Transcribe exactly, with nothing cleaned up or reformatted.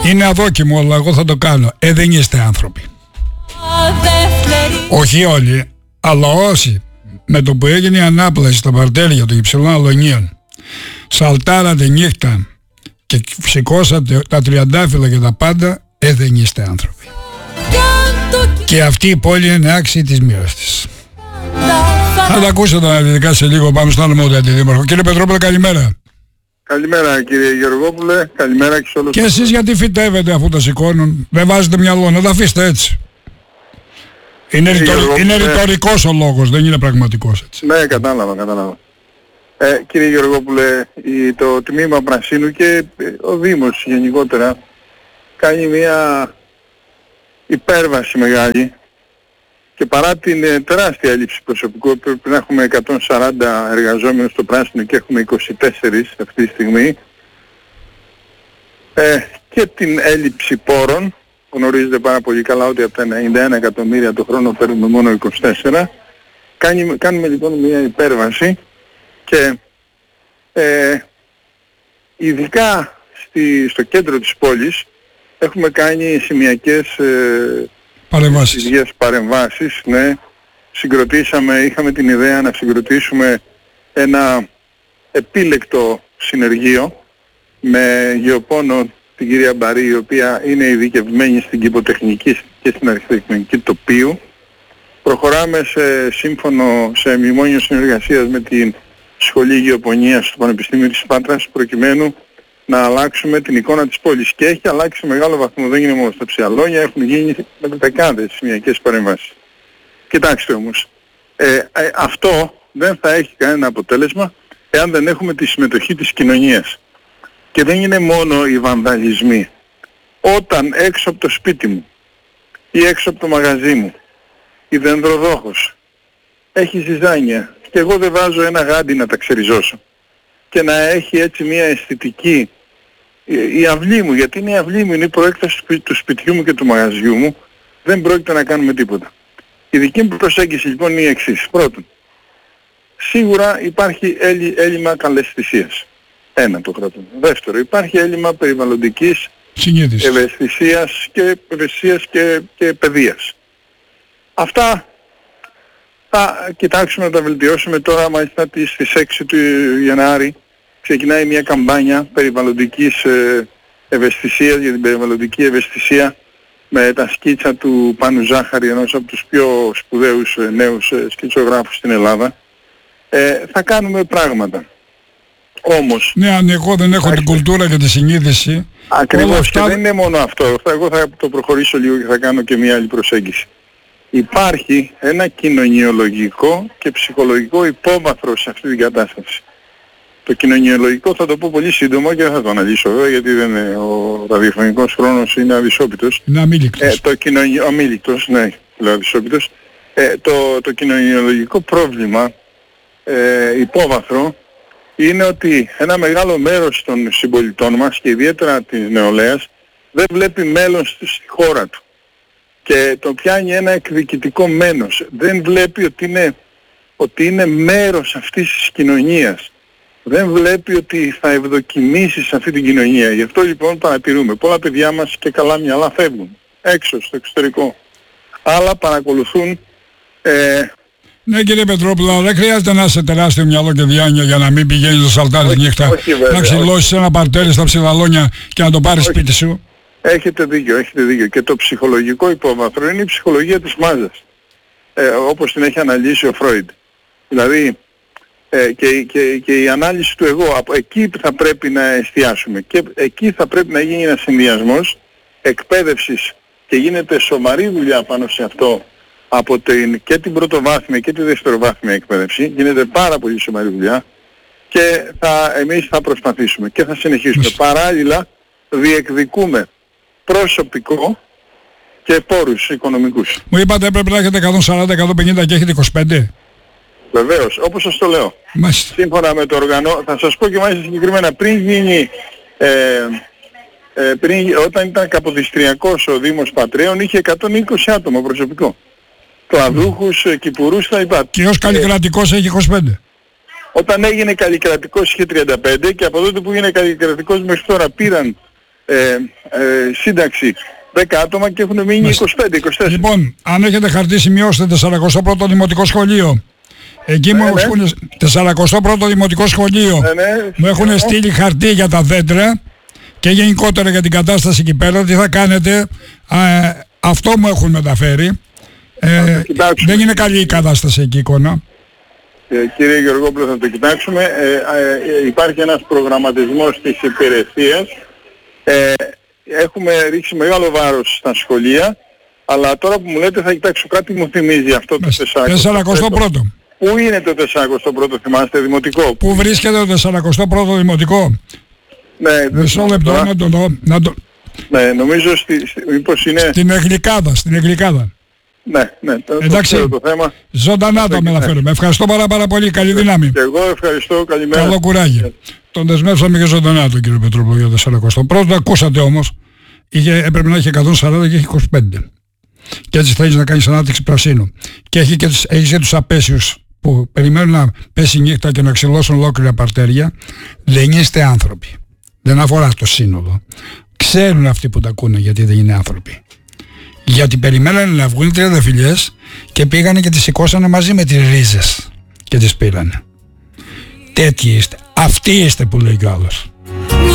Είναι αδόκιμο, αλλά εγώ θα το κάνω. Ε, δεν είστε άνθρωποι. Όχι όλοι, αλλά όσοι με το που έγινε η ανάπλαση στα παρτέρια των υψηλών αλωνίων σαλτάρατε νύχτα και σηκώσατε τα τριαντάφυλλα και τα πάντα, ε, δεν είστε άνθρωποι. Και αυτή η πόλη είναι άξιη της μοίρας της. Θα τα ακούσετε αναλυτικά σε λίγο. Πάμε στον άλλο μόνο αντιδήμαρχο. Κύριε Πετρόπουλε, καλημέρα. Καλημέρα κύριε Γεωργόπουλε, καλημέρα και σε όλους. Και εσείς γιατί φυτεύετε αφού τα σηκώνουν? Δεν βάζετε μυαλό, να τα αφήσετε έτσι. Είναι, ρητορ, είναι ρητορικός ο λόγος, δεν είναι πραγματικός έτσι. Ναι, κατάλαβα, κατάλαβα. Ε, κύριε Γεωργόπουλε, η, το τμήμα Πρασίνου και ο Δήμος γενικότερα κάνει μια υπέρβαση μεγάλη και παρά την ε, τεράστια έλλειψη προσωπικού, πρέπει να έχουμε εκατόν σαράντα εργαζόμενους στο Πράσινο και έχουμε είκοσι τέσσερα αυτή τη στιγμή, ε, και την έλλειψη πόρων. Γνωρίζετε πάρα πολύ καλά ότι από τα ενενήντα ένα εκατομμύρια το χρόνο παίρνουμε μόνο είκοσι τέσσερα. Κάνουμε, κάνουμε λοιπόν μια υπέρβαση και ε, ειδικά στη, στο κέντρο της πόλης έχουμε κάνει σημειακές ε, παρεμβάσεις. Ίδιες παρεμβάσεις, ναι. Συγκροτήσαμε, είχαμε την ιδέα να συγκροτήσουμε ένα επίλεκτο συνεργείο με γεωπόνο την κυρία Μπαρή, η οποία είναι ειδικευμένη στην κηποτεχνική και στην αρχιτεκτονική τοπίου. Προχωράμε σε σύμφωνο, σε μνημόνιο συνεργασίας με την Σχολή Γεωπονίας του Πανεπιστήμιου της Πάτρας, προκειμένου να αλλάξουμε την εικόνα της πόλης. Και έχει αλλάξει σε μεγάλο βαθμό, δεν είναι μόνο στα ψιαλόνια, έχουν γίνει με δεκάδες σημειακές παρεμβάσεις. Κοιτάξτε όμως, ε, ε, αυτό δεν θα έχει κανένα αποτέλεσμα εάν δεν έχουμε τη συμμετοχή της κοινωνίας. Και δεν είναι μόνο οι βανδαλισμοί. Όταν έξω από το σπίτι μου ή έξω από το μαγαζί μου η δενδροδόχος έχει ζυζάνια και εγώ δεν βάζω ένα γάντι να τα ξεριζώσω και να έχει έτσι μια αισθητική, η αυλή μου, γιατί είναι η αυλή μου, είναι η προέκταση του σπιτιού μου και του μαγαζιού μου, δεν πρόκειται να κάνουμε τίποτα. Η δική μου προσέγγιση λοιπόν είναι η εξής. Πρώτον, σίγουρα υπάρχει έλλειμμα καλαισθησίας. Ένα το κρατούμε. Δεύτερο, υπάρχει έλλειμμα περιβαλλοντικής ευαισθησίας και, ευαισθησίας και, και παιδείας. Αυτά θα κοιτάξουμε να τα βελτιώσουμε. Τώρα μάλιστα στις έξι του Γενάρη ξεκινάει μια καμπάνια περιβαλλοντικής ευαισθησίας, για την περιβαλλοντική ευαισθησία, με τα σκίτσα του Πάνου Ζάχαρη, ενός από τους πιο σπουδαίους νέους σκητσογράφους στην Ελλάδα. Ε, θα κάνουμε πράγματα. Όμως... Ναι, αν εγώ δεν έχω άρχισε. την κουλτούρα και τη συνείδηση... Ακριβώς, αυτά... και δεν είναι μόνο αυτό. Εγώ θα το προχωρήσω λίγο και θα κάνω και μια άλλη προσέγγιση. Υπάρχει ένα κοινωνιολογικό και ψυχολογικό υπόβαθρο σε αυτή την κατάσταση. Το κοινωνιολογικό θα το πω πολύ σύντομα και δεν θα το αναλύσω εδώ, γιατί δεν είναι, ο ραδιοφωνικός χρόνος είναι αδυσόπιτος. Είναι αμήλικτος. Ε, το κοινωνι... αμήλικτος, ναι, λέω αδυσόπιτος. Ε, το, το κοινωνιολογικό πρόβλημα, ε, υπόβαθρο, είναι ότι ένα μεγάλο μέρος των συμπολιτών μας και ιδιαίτερα της νεολαίας δεν βλέπει μέλλον στη χώρα του και το πιάνει ένα εκδικητικό μένος. Δεν βλέπει ότι είναι, ότι είναι μέρος αυτής της κοινωνίας. Δεν βλέπει ότι θα ευδοκιμήσει σε αυτή την κοινωνία. Γι' αυτό λοιπόν παρατηρούμε πολλά παιδιά μας και καλά μυαλά φεύγουν έξω στο εξωτερικό. Άλλα παρακολουθούν ε, ναι κύριε Πετρόπουλο, δεν χρειάζεται να είσαι τεράστιο μυαλό και διάνοια για να μην πηγαίνεις στο σαλτάρι νύχτα, να ξυλώσεις ένα παρτέρι στα ψηλαλόνια και να το πάρεις σπίτι σου. Έχετε δίκιο, έχετε δίκιο. Και το ψυχολογικό υπόβαθρο είναι η ψυχολογία της μάζας, ε, όπως την έχει αναλύσει ο Φρόιντ. Δηλαδή ε, και, και, και η ανάλυση του εγώ, από εκεί θα πρέπει να εστιάσουμε και εκεί θα πρέπει να γίνει ένας συνδυασμός εκπαίδευσης και γίνεται σοβαρή δουλειά πάνω σε αυτό από την, και την πρωτοβάθμια και τη δευτεροβάθμια εκπαίδευση. Γίνεται πάρα πολύ σοβαρή δουλειά και θα, εμείς θα προσπαθήσουμε και θα συνεχίσουμε. Παράλληλα διεκδικούμε προσωπικό και πόρους οικονομικούς. Μου είπατε πρέπει να έχετε εκατόν σαράντα εκατόν πενήντα και έχετε είκοσι πέντε. Βεβαίως, όπως σας το λέω. Μάλιστα. Σύμφωνα με το οργανό, θα σας πω και μάλιστα συγκεκριμένα, πριν γίνει, ε, ε, πριν, όταν ήταν καποδιστριακός ο Δήμος Πατρέων, είχε εκατόν είκοσι άτομα προσωπικό. Κλαδούχους, mm. κυπουρούς θα υπάρχει. Και ως καλλικρατικός έχει είκοσι πέντε. Όταν έγινε καλλικρατικός είχε τριάντα πέντε και από τότε που έγινε καλλικρατικός μέχρι τώρα πήραν ε, ε, σύνταξη δέκα άτομα και έχουν μείνει είκοσι πέντε είκοσι τέσσερα. Λοιπόν, αν έχετε χαρτί σημειώστε τεσσαρακοστό πρώτο δημοτικό σχολείο. Εκεί ναι, μου ναι. έχουν τεσσαρακοστό πρώτο δημοτικό σχολείο. Ναι, ναι, μου έχουν ναι. στείλει χαρτί για τα δέντρα και γενικότερα για την κατάσταση εκεί πέρα. Τι θα κάνετε. Α, αυτό μου έχουν μεταφέρει. Ε, δεν είναι καλή η κατάσταση εκεί εικόνα. Ε, κύριε Γεωργόπουλο, θα το κοιτάξουμε. Ε, ε, υπάρχει ένας προγραμματισμός της υπηρεσίας. Ε, έχουμε ρίξει μεγάλο βάρος στα σχολεία, αλλά τώρα που μου λέτε θα κοιτάξω, κάτι μου θυμίζει αυτό το τεσσαρακοστό πρώτο. Πού είναι το τεσσαρακοστό πρώτο, θυμάστε, δημοτικό? Πού βρίσκεται το τεσσαρακοστό πρώτο δημοτικό? Ναι, μισό λεπτό τώρα, να το δω. Να το... Ναι, νομίζω στη, στη, μήπως είναι... Στην Εγλικάδα, στην Εγλικάδα. Ναι, ναι, το, εντάξει, το, το θέμα. Ζωντανά το μεταφέρουμε. Ευχαριστώ πάρα, πάρα πολύ. Καλή δύναμη. Και εγώ ευχαριστώ. Καλημέρα. Καλό κουράγιο. Yeah. Τον δεσμεύσαμε και ζωντανά τον κύριο Πετρόπουλο για το τεσσαρακοστό πρώτο. Ακούσατε όμως. Είχε, έπρεπε να έχει εκατόν σαράντα και έχει είκοσι πέντε. Και έτσι θέλεις να κάνεις ανάπτυξη πρασίνου. Και έχει και, έχει και τους απέσιους που περιμένουν να πέσει νύχτα και να ξυλώσουν ολόκληρα παρτέρια. Δεν είστε άνθρωποι. Δεν αφορά το σύνολο. Ξέρουν αυτοί που τα ακούνε γιατί δεν είναι άνθρωποι. Γιατί περιμένανε να βγουν τριάντα φιλιές και πήγανε και τις σηκώσανε μαζί με τις ρίζες και τις πήρανε. Τέτοιοι είστε. Αυτοί είστε που λέει κι άλλος.